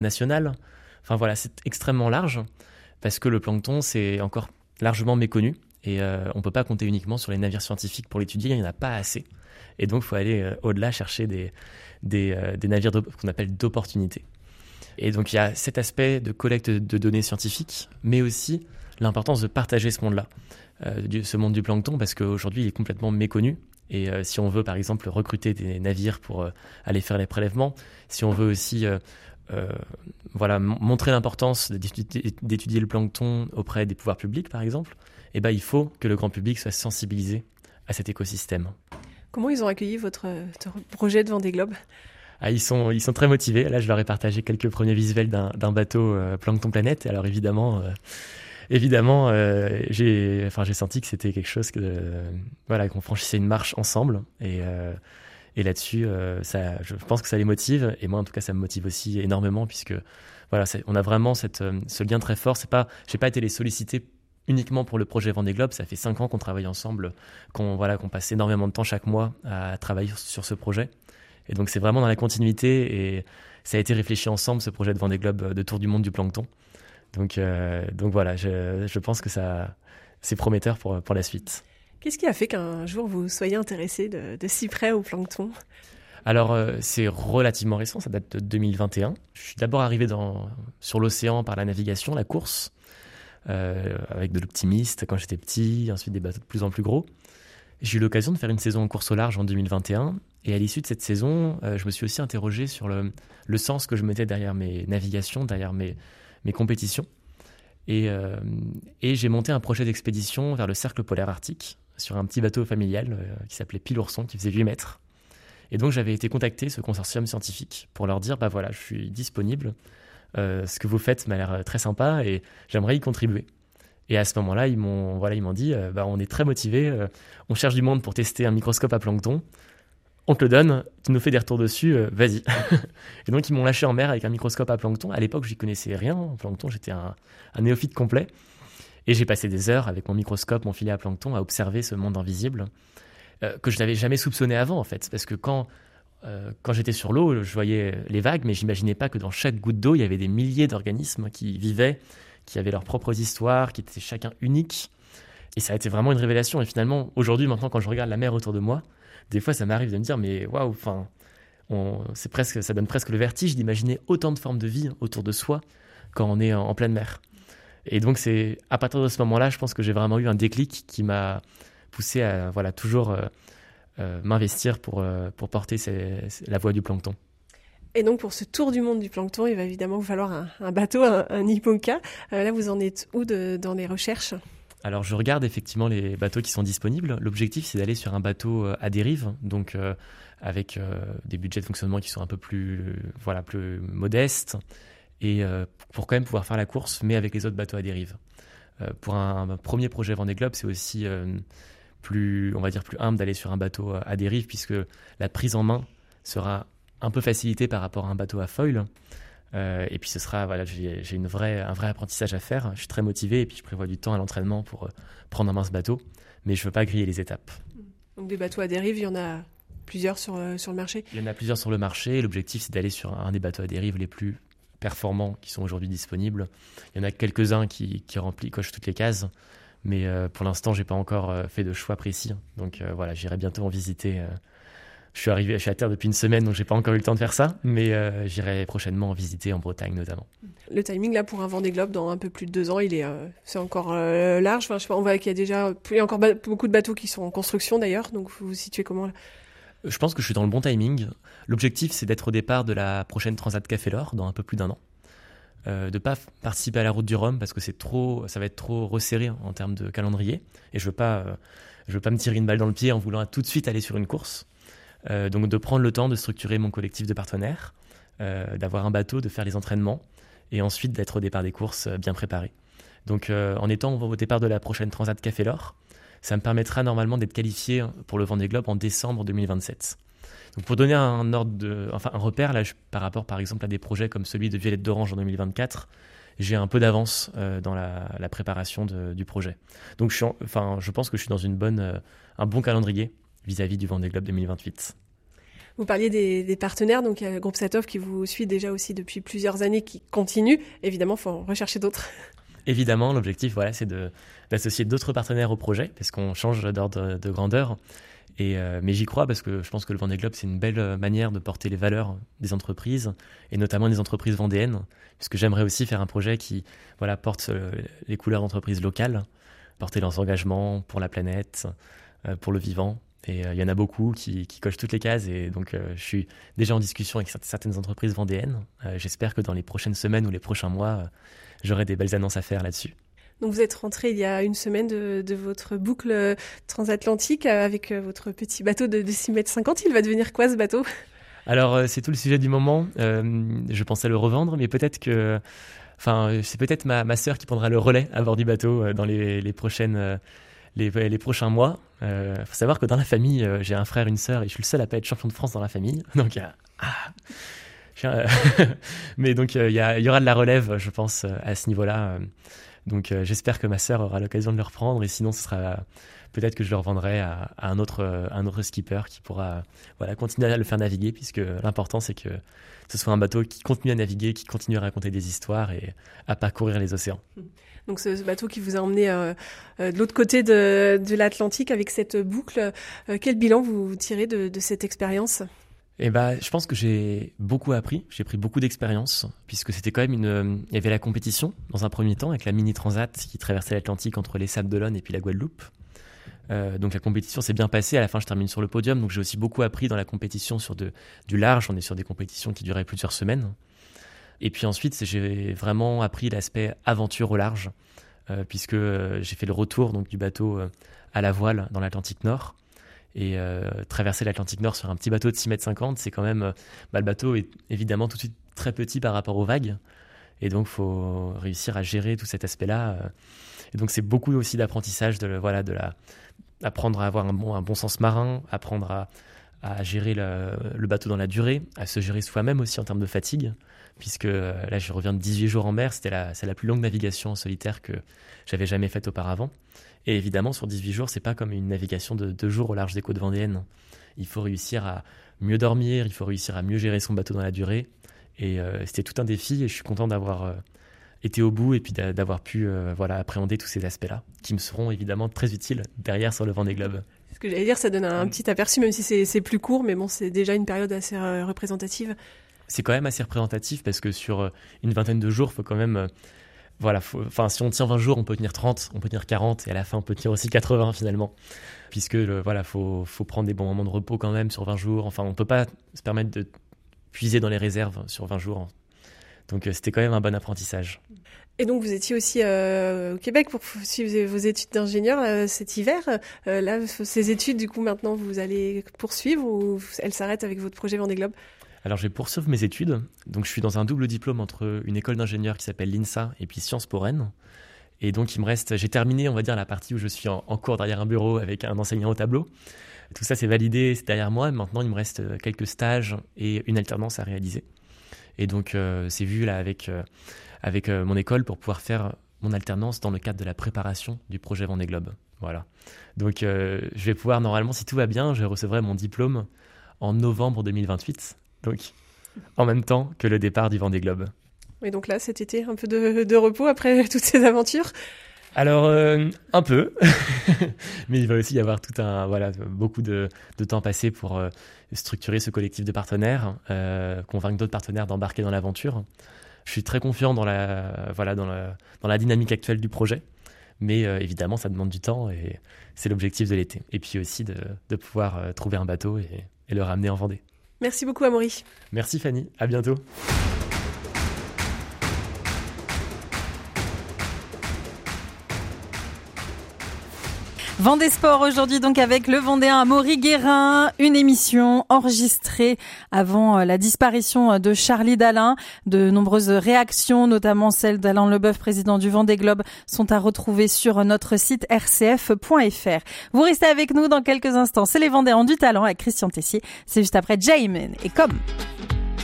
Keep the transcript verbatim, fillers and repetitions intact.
national. Enfin voilà, c'est extrêmement large parce que le plancton, c'est encore largement méconnu et euh, on ne peut pas compter uniquement sur les navires scientifiques pour l'étudier, il n'y en a pas assez. Et donc, il faut aller euh, au-delà chercher des, des, euh, des navires qu'on appelle d'opportunité. Et donc, il y a cet aspect de collecte de données scientifiques, mais aussi l'importance de partager ce monde-là, euh, du, ce monde du plancton, parce qu'aujourd'hui, il est complètement méconnu. Et euh, si on veut, par exemple, recruter des navires pour euh, aller faire les prélèvements, si on veut aussi euh, euh, voilà, m- montrer l'importance d'étudier, d'étudier le plancton auprès des pouvoirs publics, par exemple, eh ben, il faut que le grand public soit sensibilisé à cet écosystème. Comment ils ont accueilli votre, votre projet de Vendée Globe ? Ah, ils sont, ils sont très motivés. Là, je leur ai partagé quelques premiers visuels d'un, d'un bateau euh, Plancton Planète. Alors évidemment, euh, évidemment, euh, j'ai, enfin, j'ai senti que c'était quelque chose que, euh, voilà, qu'on franchissait une marche ensemble. Et, euh, et là-dessus, euh, ça, je pense que ça les motive. Et moi, en tout cas, ça me motive aussi énormément puisque, voilà, c'est, on a vraiment cette, euh, ce lien très fort. C'est pas, j'ai pas été les solliciter uniquement pour le projet Vendée Globe. Ça fait cinq ans qu'on travaille ensemble, qu'on, voilà, qu'on passe énormément de temps chaque mois à travailler sur ce projet. Et donc, c'est vraiment dans la continuité et ça a été réfléchi ensemble, ce projet de Vendée Globe de Tour du monde du plancton. Donc, euh, donc voilà, je, je pense que ça, c'est prometteur pour, pour la suite. Qu'est-ce qui a fait qu'un jour vous soyez intéressé de, de si près au plancton ? Alors, euh, c'est relativement récent, ça date de deux mille vingt et un. Je suis d'abord arrivé dans, sur l'océan par la navigation, la course, euh, avec de l'optimiste quand j'étais petit, ensuite des bateaux de plus en plus gros. J'ai eu l'occasion de faire une saison en course au large en deux mille vingt et un. Et à l'issue de cette saison, euh, je me suis aussi interrogé sur le, le sens que je mettais derrière mes navigations, derrière mes, mes compétitions. Et, euh, et j'ai monté un projet d'expédition vers le cercle polaire arctique sur un petit bateau familial euh, qui s'appelait Pilourson, qui faisait huit mètres. Et donc j'avais été contacté, ce consortium scientifique, pour leur dire, bah voilà, je suis disponible, euh, ce que vous faites m'a l'air très sympa et j'aimerais y contribuer. Et à ce moment-là, ils m'ont, voilà, ils m'ont dit, euh, bah, on est très motivés, euh, on cherche du monde pour tester un microscope à plancton. On te le donne, tu nous fais des retours dessus, euh, vas-y. Et donc, ils m'ont lâché en mer avec un microscope à plancton. À l'époque, j'y connaissais rien. En plancton, j'étais un, un néophyte complet. Et j'ai passé des heures avec mon microscope, mon filet à plancton, à observer ce monde invisible euh, que je n'avais jamais soupçonné avant, en fait. Parce que quand, euh, quand j'étais sur l'eau, je voyais les vagues, mais je n'imaginais pas que dans chaque goutte d'eau, il y avait des milliers d'organismes qui vivaient, qui avaient leurs propres histoires, qui étaient chacun uniques. Et ça a été vraiment une révélation. Et finalement, aujourd'hui, maintenant, quand je regarde la mer autour de moi, des fois, ça m'arrive de me dire, mais waouh, enfin, on, c'est presque, ça donne presque le vertige d'imaginer autant de formes de vie autour de soi quand on est en, en pleine mer. Et donc, c'est à partir de ce moment-là, je pense que j'ai vraiment eu un déclic qui m'a poussé à, voilà, toujours euh, euh, m'investir pour, euh, pour porter ces, la voie du plancton. Et donc, pour ce tour du monde du plancton, il va évidemment vous falloir un, un bateau, un, un IMOCA. Euh, là, vous en êtes où de, dans les recherches ? Alors, je regarde effectivement les bateaux qui sont disponibles. L'objectif, c'est d'aller sur un bateau à dérive, donc euh, avec euh, des budgets de fonctionnement qui sont un peu plus, euh, voilà, plus modestes, et euh, pour quand même pouvoir faire la course, mais avec les autres bateaux à dérive. Euh, pour un, un premier projet Vendée Globe, c'est aussi euh, plus, on va dire, plus humble d'aller sur un bateau à dérive, puisque la prise en main sera un peu facilitée par rapport à un bateau à foil. Euh, et puis ce sera, voilà, j'ai, j'ai une vraie, un vrai apprentissage à faire. Je suis très motivé et puis je prévois du temps à l'entraînement pour euh, prendre en main ce bateau. Mais je ne veux pas griller les étapes. Donc des bateaux à dérive, il y en a plusieurs sur, euh, sur le marché ? Il y en a plusieurs sur le marché. L'objectif, c'est d'aller sur un des bateaux à dérive les plus performants qui sont aujourd'hui disponibles. Il y en a quelques-uns qui, qui remplissent, cochent toutes les cases. Mais euh, pour l'instant, je n'ai pas encore euh, fait de choix précis. Donc euh, voilà, j'irai bientôt en visiter. Euh, Je suis arrivé, je suis à terre depuis une semaine, donc j'ai pas encore eu le temps de faire ça, mais euh, j'irai prochainement en visiter en Bretagne notamment. Le timing là pour un Vendée Globe dans un peu plus de deux ans, il est, euh, c'est encore euh, large. Enfin, je sais pas, on voit qu'il y a déjà, il y a encore ba- beaucoup de bateaux qui sont en construction d'ailleurs. Donc vous vous situez comment là ? Je pense que je suis dans le bon timing. L'objectif, c'est d'être au départ de la prochaine Transat Café L'Or dans un peu plus d'un an. Euh, de pas f- participer à la route du Rhum parce que c'est trop, ça va être trop resserré en termes de calendrier, et je veux pas, euh, je veux pas me tirer une balle dans le pied en voulant tout de suite aller sur une course. Euh, donc de prendre le temps de structurer mon collectif de partenaires, euh, d'avoir un bateau, de faire les entraînements et ensuite d'être au départ des courses euh, bien préparé. Donc euh, en étant au départ de la prochaine Transat Café L'Or, ça me permettra normalement d'être qualifié pour le Vendée Globe en décembre deux mille vingt-sept. Donc pour donner un ordre de, enfin un repère là, je, par rapport par exemple à des projets comme celui de Violette d'Orange en deux mille vingt-quatre, j'ai un peu d'avance euh, dans la, la préparation de, du projet. Donc je, suis en, enfin, je pense que je suis dans une bonne, euh, un bon calendrier vis-à-vis du Vendée Globe deux mille vingt-huit. Vous parliez des, des partenaires, donc il y a le groupe Satov qui vous suit déjà aussi depuis plusieurs années, qui continue. Évidemment, il faut en rechercher d'autres. Évidemment, l'objectif, voilà, c'est de, d'associer d'autres partenaires au projet, parce qu'on change d'ordre de grandeur. Et, euh, mais j'y crois parce que je pense que le Vendée Globe, c'est une belle manière de porter les valeurs des entreprises, et notamment des entreprises vendéennes, puisque j'aimerais aussi faire un projet qui voilà, porte euh, les couleurs d'entreprises locales, porter leurs engagements pour la planète, euh, pour le vivant. Et il euh, y en a beaucoup qui, qui cochent toutes les cases, et donc euh, je suis déjà en discussion avec certaines entreprises vendéennes. Euh, j'espère que dans les prochaines semaines ou les prochains mois, euh, j'aurai des belles annonces à faire là-dessus. Donc vous êtes rentré il y a une semaine de, de votre boucle transatlantique avec votre petit bateau de, de six mètres cinquante. Il va devenir quoi ce bateau ? Alors euh, c'est tout le sujet du moment. Euh, je pensais le revendre, mais peut-être que... Enfin, c'est peut-être ma, ma sœur qui prendra le relais à bord du bateau euh, dans les, les, prochaines, euh, les, les prochains mois. Il euh, faut savoir que dans la famille, euh, j'ai un frère, une sœur, et je suis le seul à pas être champion de France dans la famille. Donc, euh, ah, mais donc il euh, y, y aura de la relève, je pense, à ce niveau-là. Donc euh, j'espère que ma sœur aura l'occasion de le reprendre, et sinon ce sera peut-être que je le revendrai à, à un autre un autre skipper qui pourra voilà continuer à le faire naviguer, puisque l'important c'est que ce soit un bateau qui continue à naviguer, qui continue à raconter des histoires et à parcourir les océans. Donc ce, ce bateau qui vous a emmené euh, de l'autre côté de, de l'Atlantique avec cette boucle, euh, quel bilan vous tirez de, de cette expérience ? Eh ben, je pense que j'ai beaucoup appris, j'ai pris beaucoup d'expérience, puisque c'était quand même une... Il y avait la compétition, dans un premier temps, avec la Mini Transat qui traversait l'Atlantique entre les Sables d'Olonne et puis la Guadeloupe. Euh, donc la compétition s'est bien passée, à la fin je termine sur le podium, donc j'ai aussi beaucoup appris dans la compétition sur de, du large, on est sur des compétitions qui duraient plusieurs semaines. Et puis ensuite, j'ai vraiment appris l'aspect aventure au large, euh, puisque euh, j'ai fait le retour donc, du bateau euh, à la voile dans l'Atlantique Nord. Et euh, traverser l'Atlantique Nord sur un petit bateau de six mètres cinquante, c'est quand même... Euh, bah, le bateau est évidemment tout de suite très petit par rapport aux vagues. Et donc, il faut réussir à gérer tout cet aspect-là. Euh. Et donc, c'est beaucoup aussi d'apprentissage, de, voilà, de la, apprendre à avoir un bon, un bon sens marin, apprendre à, à gérer le, le bateau dans la durée, à se gérer soi-même aussi en termes de fatigue. Puisque euh, là, je reviens de dix-huit jours en mer. C'était la, c'est la plus longue navigation en solitaire que j'avais jamais faite auparavant. Et évidemment, sur dix-huit jours, c'est pas comme une navigation de deux jours au large des côtes vendéennes. Il faut réussir à mieux dormir, il faut réussir à mieux gérer son bateau dans la durée. Et euh, c'était tout un défi, et je suis content d'avoir euh, été au bout et puis d'a- d'avoir pu euh, voilà, appréhender tous ces aspects-là, qui me seront évidemment très utiles derrière sur le Vendée Globe. Ce que j'allais dire, ça donne un, un petit aperçu, même si c'est, c'est plus court, mais bon, c'est déjà une période assez euh, représentative. C'est quand même assez représentatif, parce que sur euh, une vingtaine de jours, il faut quand même... Euh, Voilà, enfin, si on tient vingt jours, on peut tenir trente, on peut tenir quarante, et à la fin, on peut tenir aussi quatre-vingts finalement. Puisque, le, voilà, faut, faut prendre des bons moments de repos quand même sur vingt jours. Enfin, on peut pas se permettre de puiser dans les réserves sur vingt jours. Donc, euh, c'était quand même un bon apprentissage. Et donc, vous étiez aussi euh, au Québec pour suivre vos études d'ingénieur euh, cet hiver. Euh, là, ces études, du coup, maintenant, vous allez poursuivre, ou elles s'arrêtent avec votre projet Vendée Globe ? Alors, je vais poursuivre mes études. Donc, je suis dans un double diplôme entre une école d'ingénieur qui s'appelle l'INSA et puis Sciences Po Rennes. Et donc, il me reste, j'ai terminé, on va dire, la partie où je suis en, en cours derrière un bureau avec un enseignant au tableau. Tout ça, c'est validé, c'est derrière moi. Maintenant, il me reste quelques stages et une alternance à réaliser. Et donc, euh, c'est vu là avec, euh, avec euh, mon école pour pouvoir faire mon alternance dans le cadre de la préparation du projet Vendée Globe. Voilà. Donc, euh, je vais pouvoir, normalement, si tout va bien, je recevrai mon diplôme en novembre deux mille vingt-huit. Donc, en même temps que le départ du Vendée Globe. Et donc là, cet été, un peu de, de repos après toutes ces aventures ? Alors, euh, un peu. Mais il va aussi y avoir tout un, voilà, beaucoup de, de temps passé pour euh, structurer ce collectif de partenaires, euh, convaincre d'autres partenaires d'embarquer dans l'aventure. Je suis très confiant dans la, voilà, dans la, dans la dynamique actuelle du projet. Mais euh, évidemment, ça demande du temps, et c'est l'objectif de l'été. Et puis aussi de, de pouvoir euh, trouver un bateau et, et le ramener en Vendée. Merci beaucoup, Amaury. Merci, Fanny. À bientôt. Vendée Sport aujourd'hui donc avec le Vendéen Amaury Guérin, une émission enregistrée avant la disparition de Charlie Dalin. De nombreuses réactions, notamment celle d'Alain Leboeuf, président du Vendée Globe, sont à retrouver sur notre site r c f point f r. Vous restez avec nous dans quelques instants. C'est les Vendéens du talent avec Christian Tessier. C'est juste après Jayman et Comme.